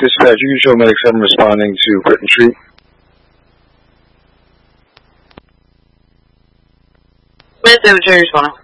Dispatch, you can show medic 7 responding to Britton Street. Med 7, Cherry responding.